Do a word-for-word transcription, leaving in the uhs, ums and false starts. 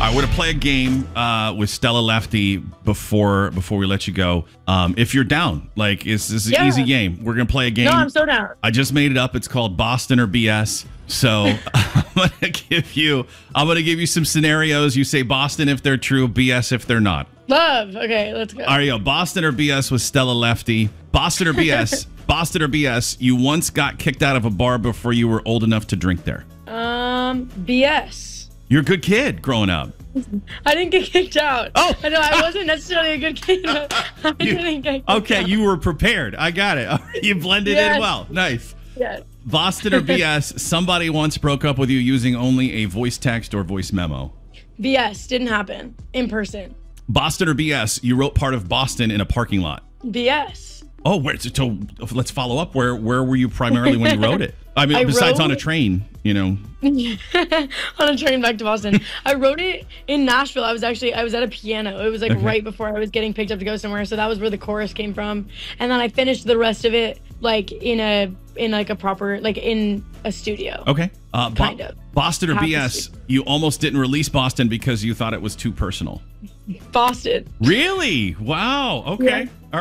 I want to play a game uh, with Stella Lefty before before we let you go. Um, if you're down, like it's this is Yeah. an easy game. We're gonna play a game. No, I'm so down. I just made it up. It's called Boston or B S. So I'm gonna give you I'm gonna give you some scenarios. You say Boston if they're true, B S if they're not. Love. Okay, let's go. All right, yo, Boston or B S with Stella Lefty. Boston or B S. Boston or B S. You once got kicked out of a bar before you were old enough to drink there. Um, B S. You're a good kid growing up. I didn't get kicked out. Oh. I know I wasn't necessarily a good kid, but I You- didn't get kicked Okay, out. you were prepared. I got it. All right, you blended Yes. in well. Nice. Yes. Boston or B S, somebody once broke up with you using only a voice text or voice memo. B S didn't happen in person. Boston or B S, you wrote part of Boston in a parking lot. B S. Oh, where? So, so let's follow up. Where where were you primarily when you wrote it? I mean, I besides on a wrote- train, you know. On a train back to Boston. I wrote it in Nashville. I was actually I was at a piano. It was like Okay. right before I was getting picked up to go somewhere. So that was where the chorus came from. And then I finished the rest of it like in a in like a proper like in a studio. Okay. Uh, Bo- Kind of. Boston or Half the B S, studio. you almost didn't release Boston because you thought it was too personal. Boston. Really? Wow. Okay. Yeah. All